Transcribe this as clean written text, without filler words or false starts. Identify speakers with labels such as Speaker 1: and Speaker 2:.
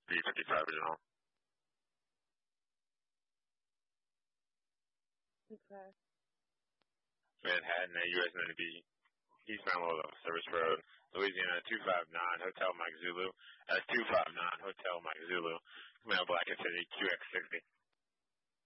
Speaker 1: B55 original.
Speaker 2: Okay.
Speaker 1: Manhattan, US 90B, eastbound Low Level Service Road, Louisiana 259, Hotel Mike Zulu. That's 259, Hotel Mike Zulu. Male Black City, QX60.